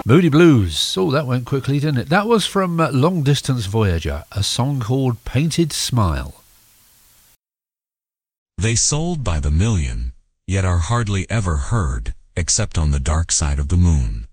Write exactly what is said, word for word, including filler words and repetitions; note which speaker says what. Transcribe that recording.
Speaker 1: Moody Blues. Oh, that went quickly, didn't it? That was from uh, Long Distance Voyager, a song called Painted Smile.
Speaker 2: They sold by the million, yet are hardly ever heard, except on the dark side of the moon.